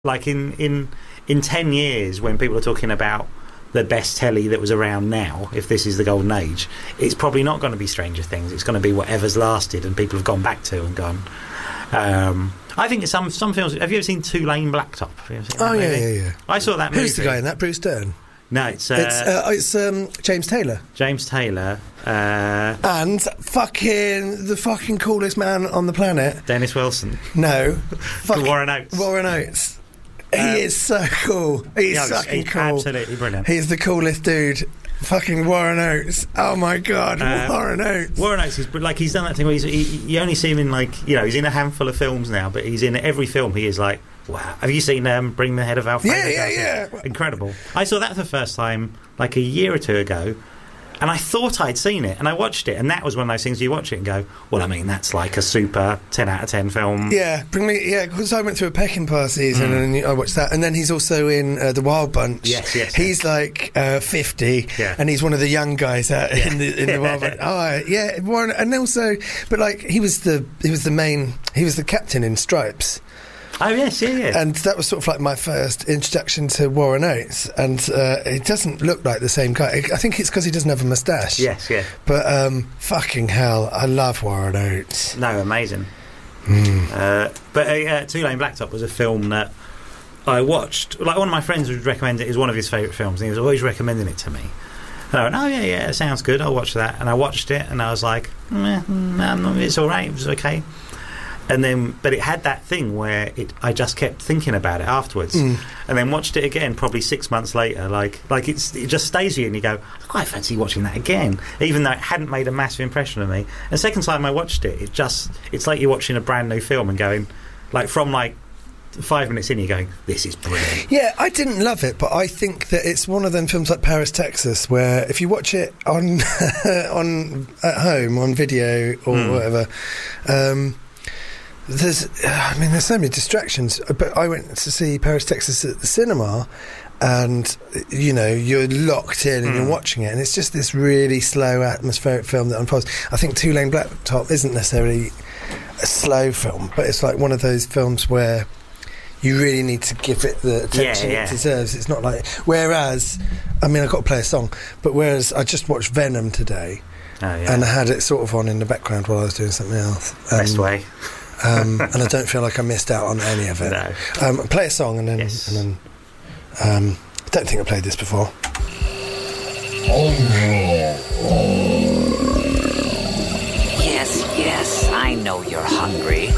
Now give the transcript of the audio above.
Like in 10 years, when people are talking about the best telly that was around now, if this is the golden age, it's probably not going to be Stranger Things. It's going to be whatever's lasted and people have gone back to and gone. I think some films. Have you ever seen Two Lane Blacktop? Have you ever seen that movie? Yeah. I saw that movie. Who's the guy in that? Bruce Dern? No, it's James Taylor. James Taylor. And the fucking coolest man on the planet. Dennis Wilson. No. Warren Oates. Warren Oates. He is so cool. He's fucking cool. Absolutely brilliant. He's the coolest dude. Fucking Warren Oates. Oh my God, Warren Oates. Warren Oates is like, he's done that thing where you only see him in, like, you know, he's in a handful of films now, but he's in every film. He is like, wow. Have you seen Bring the Head of Alfredo? Yeah. Incredible. I saw that for the first time like a year or two ago, and I thought I'd seen it, and I watched it, and that was one of those things you watch it and go, well, I mean, that's like a super 10 out of 10 film. Yeah, because I went through a Peckinpah season and I watched that, and then he's also in The Wild Bunch. Yes. He's like 50, and he's one of the young guys out in the Wild Bunch. Oh, yeah, Warren, and also, but like he was the captain in Stripes. Oh, yes, yeah. And that was sort of like my first introduction to Warren Oates. And it doesn't look like the same guy. I think it's because he doesn't have a moustache. Yes, yeah. But fucking hell, I love Warren Oates. No, amazing. But Two Lane Blacktop was a film that I watched. Like, one of my friends would recommend it as one of his favourite films, and he was always recommending it to me. And I went, oh, yeah, it sounds good, I'll watch that. And I watched it, and I was like, it's all right, it was okay. And then, but it had that thing where I just kept thinking about it afterwards, and then watched it again probably 6 months later. Like it just stays with you, and you go, I quite fancy watching that again, even though it hadn't made a massive impression on me. And the second time I watched it, it's like you're watching a brand new film and going, like, from like 5 minutes in, you're going, this is brilliant. Yeah, I didn't love it, but I think that it's one of them films like Paris, Texas, where if you watch it on at home on video or whatever. There's so many distractions. But I went to see Paris, Texas at the cinema, and you know, you're locked in and you're watching it, and it's just this really slow, atmospheric film that unfolds. I think Two Lane Blacktop isn't necessarily a slow film, but it's like one of those films where you really need to give it the attention it deserves. It's not like, whereas, I mean, I've got to play a song, but whereas I just watched Venom today, and I had it sort of on in the background while I was doing something else. Best way. And I don't feel like I missed out on any of it. No. Play a song and then I don't think I played this before. Yes, I know you're hungry.